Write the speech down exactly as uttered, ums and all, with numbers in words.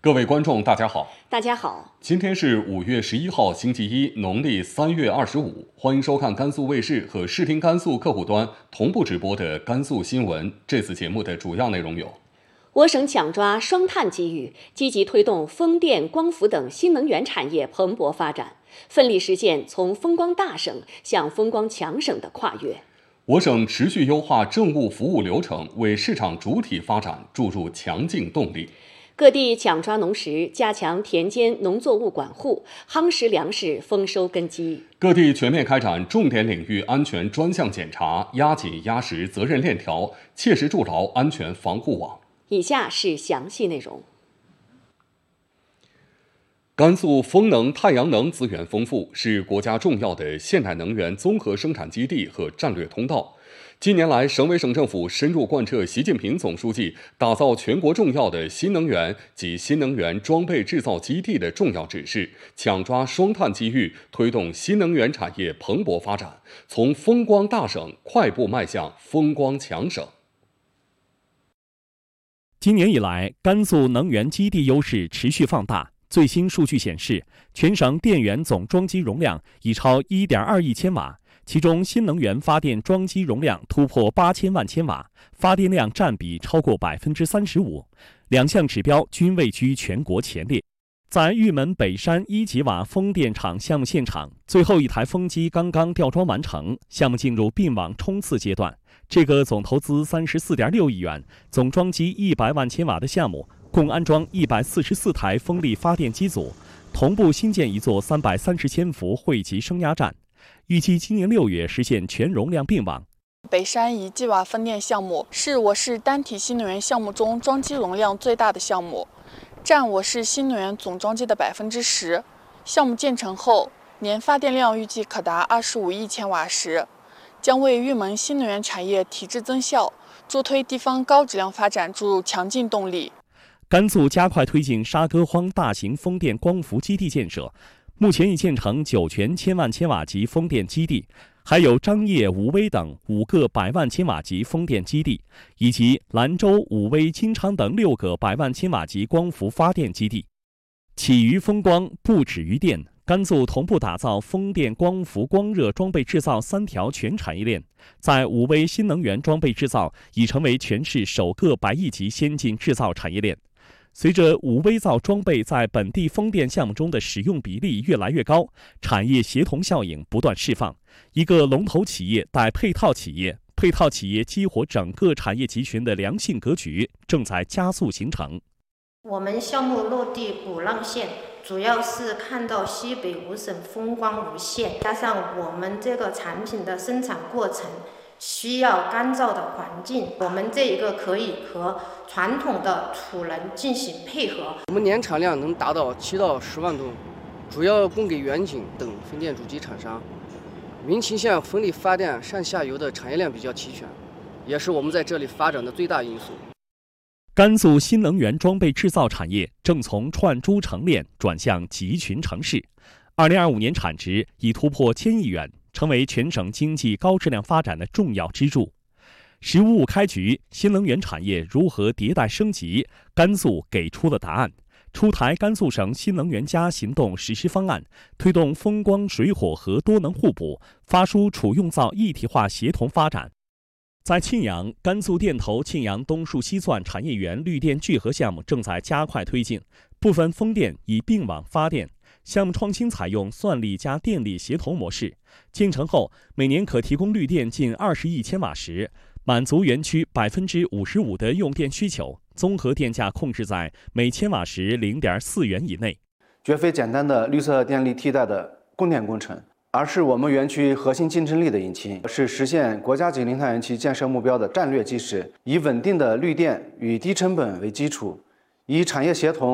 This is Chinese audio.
各位观众，大家好。 大家好， 今天是五月十一号，星期一，农历三月二十五。欢迎收看甘肃卫视和视听甘肃客户端同步直播的甘肃新闻。这次节目的主要内容有： 我省抢抓双碳机遇，积极推动风电、光伏等新能源产业蓬勃发展，奋力实现从风光大省向风光强省的跨越。 我省持续优化政务服务流程，为市场主体发展注入强劲动力。 各地抢抓农时，加强田间农作物管护，夯实粮食丰收根基。 各地全面开展重点领域安全专项检查，压紧压实责任链条，切实筑牢安全防护网。 以下是详细内容。 甘肃风能、太阳能资源丰富，是国家重要的现代能源综合生产基地和战略通道。近年来，省委省政府深入贯彻习近平总书记打造全国重要的新能源及新能源装备制造基地的重要指示，抢抓双碳机遇，推动新能源产业蓬勃发展，从风光大省快步迈向风光强省。 今年以来，甘肃能源基地优势持续放大。最新数据显示，全省电源总装机容量已超 一点二亿千瓦，其中新能源发电装机容量突破八千万千瓦，发电量占比超过百分之三十五，两项指标均位居全国前列。在玉门北山一吉瓦风电场项目现场，最后一台风机刚刚吊装完成，项目进入并网冲刺阶段。这个总投资三十四点六亿元、总装机一百万千瓦的项目，共安装一百四十四台风力发电机组，同步新建一座三百三十千伏汇集升压站，预计今年六月实现全容量并网。 北山一吉瓦风电项目是我市单体新能源项目中装机容量最大的项目，占我市新能源总装机的百分之十。项目建成后，年发电量预计可达二十五亿千瓦时，将为玉门新能源产业提质增效、助推地方高质量发展注入强劲动力。 甘肃加快推进沙戈荒大型风电光伏基地建设，目前已建成酒泉千万千瓦级风电基地，还有张掖、武威等五个百万千瓦级风电基地，以及兰州、武威、金昌等六个百万千瓦级光伏发电基地。起于风光，不止于电。甘肃同步打造风电、光伏、光热装备制造三条全产业链，在武威新能源装备制造已成为全市首个百亿级先进制造产业链。随着武威造装备在本地风电项目中的使用比例越来越高，产业协同效应不断释放，一个龙头企业带配套企业，配套企业激活整个产业集群的良性格局正在加速形成。 我们项目落地鼓浪县，主要是看到西北五省风光无限，加上我们这个产品的生产过程需要干燥的环境，我们这一个可以和传统的储能进行配合。 我们年产量能达到七到十万吨，主要供给远景等风电主机厂商。民勤县风力发电上下游的产业链比较齐全，也是我们在这里发展的最大因素。 甘肃新能源装备制造产业正从串珠成链转向集群成市，二零二五年产值已突破千亿元，成为全省经济高质量发展的重要支柱。“十五五”开局，新能源产业如何迭代升级？甘肃给出了答案，出台甘肃省新能源加行动实施方案，推动风光、水火和多能互补，发输储用造一体化协同发展。在庆阳，甘肃电投庆阳东树西钻产业园绿电聚合项目正在加快推进，部分风电已并网发电。项目创新采用算力加电力协同模式，建成后每年可提供绿电近二十亿千瓦时，满足园区百分之五十五的用电需求，综合电价控制在每千瓦时零点四元以内， 绝非简单的绿色电力替代的供电工程，而是我们园区核心竞争力的引擎，是实现国家级零碳园区建设目标的战略基石。以稳定的绿电与低成本为基础，以产业协同